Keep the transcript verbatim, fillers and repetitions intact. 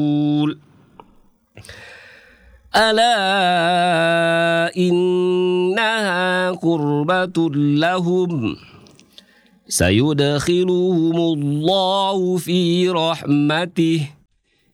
ألا إنها قربة لهم سيدخلهم الله في رحمته